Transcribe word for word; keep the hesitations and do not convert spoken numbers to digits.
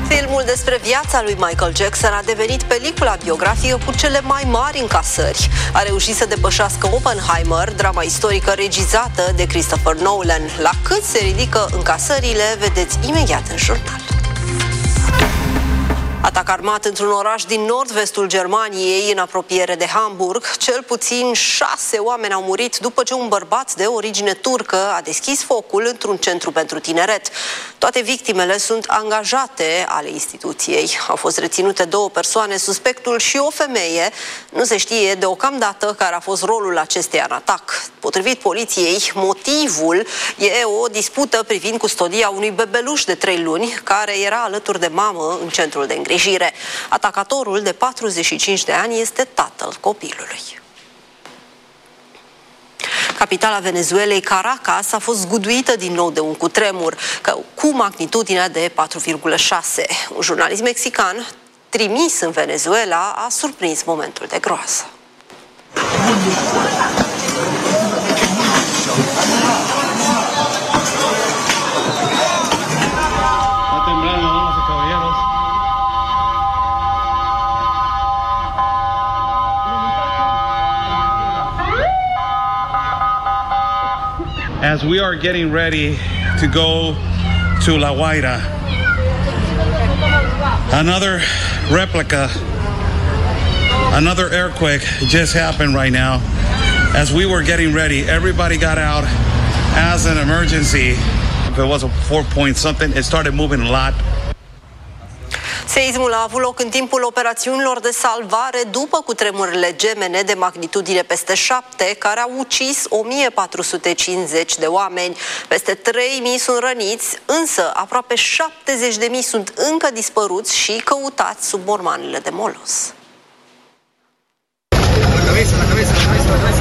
Filmul despre viața lui Michael Jackson a devenit pelicula biografică cu cele mai mari încasări. A reușit să depășească Oppenheimer, drama istorică regizată de Christopher Nolan. La cât se ridică încasările, vedeți imediat în jurnal. Atac armat într-un oraș din nord-vestul Germaniei, în apropiere de Hamburg. Cel puțin șase oameni au murit după ce un bărbat de origine turcă a deschis focul într-un centru pentru tineret. Toate victimele sunt angajate ale instituției. Au fost reținute două persoane, suspectul și o femeie. Nu se știe deocamdată care a fost rolul acesteia în atac. Potrivit poliției, motivul e o dispută privind custodia unui bebeluș de trei luni, care era alături de mamă în centrul de îngrijire. Atacatorul de patruzeci și cinci de ani este tatăl copilului. Capitala Venezuelei, Caracas, a fost zguduită din nou de un cutremur cu magnitudinea de patru virgulă șase. Un jurnalist mexican trimis în Venezuela a surprins momentul de groază. As we are getting ready to go to La Guaira, another replica, another earthquake just happened right now. As we were getting ready, everybody got out as an emergency. If it was a four point something, it started moving a lot. Seismul a avut loc în timpul operațiunilor de salvare după cutremurile gemene de magnitudine peste șapte, care au ucis o mie patru sute cincizeci de oameni. Peste trei mii sunt răniți, însă aproape șaptezeci de mii sunt încă dispăruți și căutați sub mormanele de molos. La cabeza, la cabeza, la cabeza, la cabeza.